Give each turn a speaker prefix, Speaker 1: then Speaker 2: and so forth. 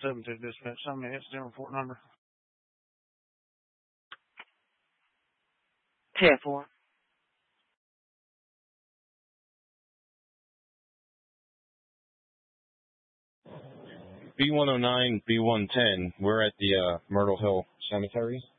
Speaker 1: 72 dispatch. Some minutes, general report number.
Speaker 2: 10-4.
Speaker 3: B109, B110, we're at the Myrtle Hill Cemetery.